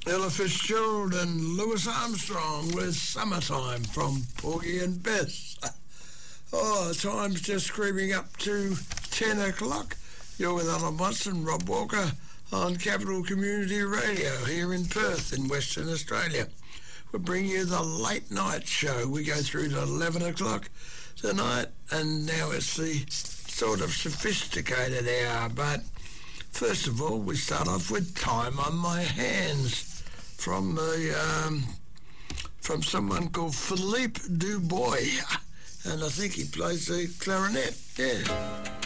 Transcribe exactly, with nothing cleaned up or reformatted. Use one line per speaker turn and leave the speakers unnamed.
Ella Fitzgerald and Louis Armstrong with Summertime from Porgy and Bess. Oh, time's just creeping up to ten o'clock. You're with Alan Watson, Rob Walker on Capital Community Radio here in Perth in Western Australia. We'll bring you the late night show. We go through to eleven o'clock tonight, and now it's the sort of sophisticated hour. But first of all, we start off with Time on My Hands from the um, from someone called Philippe Dubois, and I think he plays the clarinet. Yeah.